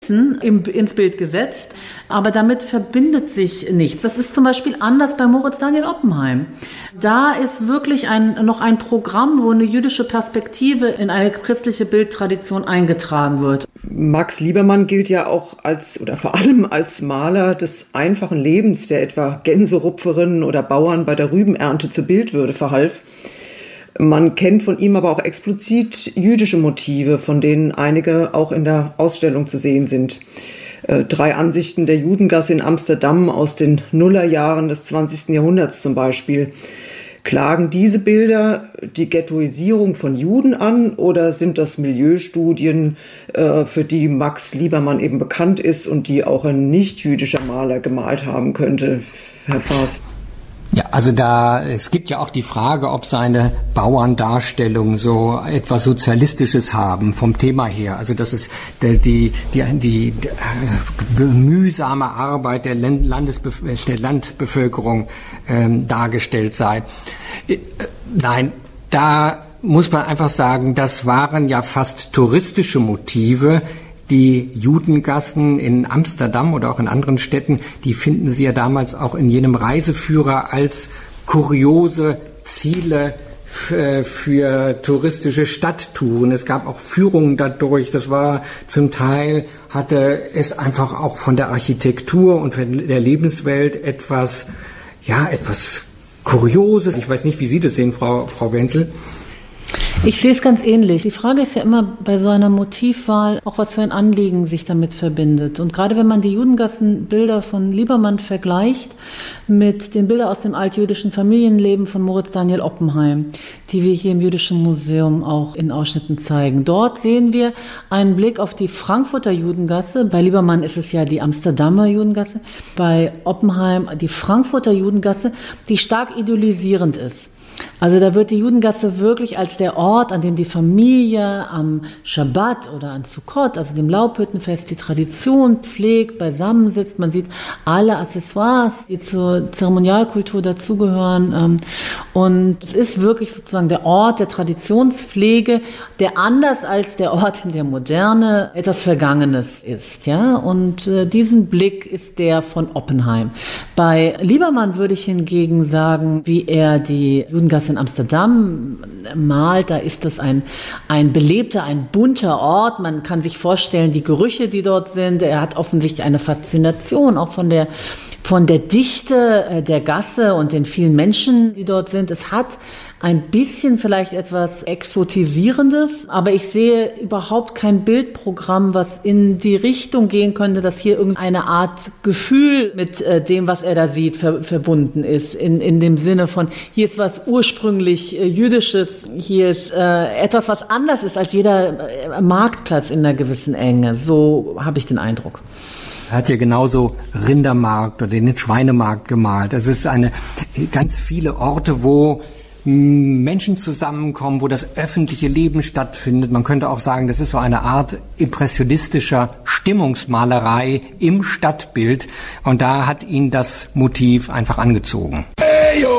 ins Bild gesetzt, aber damit verbindet sich nichts. Das ist zum Beispiel anders bei Moritz Daniel Oppenheim. Da ist wirklich noch ein Programm, wo eine jüdische Perspektive in eine christliche Bildtradition eingetragen wird. Max Liebermann gilt ja auch vor allem als Maler des einfachen Lebens, der etwa Gänserupferinnen oder Bauern bei der Rübenernte zur Bildwürde verhalf. Man kennt von ihm aber auch explizit jüdische Motive, von denen einige auch in der Ausstellung zu sehen sind. 3 Ansichten der Judengasse in Amsterdam aus den Nullerjahren des 20. Jahrhunderts zum Beispiel. Klagen diese Bilder die Ghettoisierung von Juden an oder sind das Milieustudien, für die Max Liebermann eben bekannt ist und die auch ein nicht-jüdischer Maler gemalt haben könnte, Herr Faas? Ja, also es gibt ja auch die Frage, ob seine Bauerndarstellungen so etwas Sozialistisches haben vom Thema her. Also dass es die mühsame Arbeit der Landbevölkerung dargestellt sei. Nein, da muss man einfach sagen, das waren ja fast touristische Motive. Die Judengassen in Amsterdam oder auch in anderen Städten, die finden Sie ja damals auch in jenem Reiseführer als kuriose Ziele für touristische Stadttouren. Es gab auch Führungen dadurch. Das war zum Teil, hatte es einfach auch von der Architektur und von der Lebenswelt etwas Kurioses. Ich weiß nicht, wie Sie das sehen, Frau Wenzel. Ich sehe es ganz ähnlich. Die Frage ist ja immer bei so einer Motivwahl auch, was für ein Anliegen sich damit verbindet. Und gerade wenn man die Judengassenbilder von Liebermann vergleicht mit den Bildern aus dem altjüdischen Familienleben von Moritz Daniel Oppenheim, die wir hier im Jüdischen Museum auch in Ausschnitten zeigen. Dort sehen wir einen Blick auf die Frankfurter Judengasse. Bei Liebermann ist es ja die Amsterdamer Judengasse. Bei Oppenheim die Frankfurter Judengasse, die stark idolisierend ist. Also da wird die Judengasse wirklich als der Ort, an dem die Familie am Schabbat oder an Sukkot, also dem Laubhüttenfest, die Tradition pflegt, beisammensitzt. Man sieht alle Accessoires, die zur Zeremonialkultur dazugehören. Und es ist wirklich sozusagen der Ort der Traditionspflege, der anders als der Ort in der Moderne etwas Vergangenes ist. Ja? Und diesen Blick ist der von Oppenheim. Bei Liebermann würde ich hingegen sagen, wie er die Judengasse in Amsterdam malt, da ist das ein belebter, ein bunter Ort. Man kann sich vorstellen, die Gerüche, die dort sind. Er hat offensichtlich eine Faszination auch von der Dichte der Gasse und den vielen Menschen, die dort sind. Es hat ein bisschen vielleicht etwas Exotisierendes, aber ich sehe überhaupt kein Bildprogramm, was in die Richtung gehen könnte, dass hier irgendeine Art Gefühl mit dem, was er da sieht, verbunden ist. In dem Sinne von, hier ist was ursprünglich Jüdisches, hier ist etwas, was anders ist als jeder Marktplatz in einer gewissen Enge. So habe ich den Eindruck. Er hat ja genauso Rindermarkt oder den Schweinemarkt gemalt. Das ist ganz viele Orte, wo Menschen zusammenkommen, wo das öffentliche Leben stattfindet. Man könnte auch sagen, das ist so eine Art impressionistischer Stimmungsmalerei im Stadtbild. Und da hat ihn das Motiv einfach angezogen.